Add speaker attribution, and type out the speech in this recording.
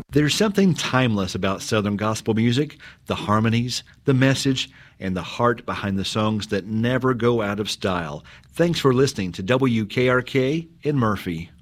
Speaker 1: There's something timeless about Southern gospel music, the harmonies, the message, and the heart behind the songs that never go out of style. Thanks for listening to WKRK in Murphy.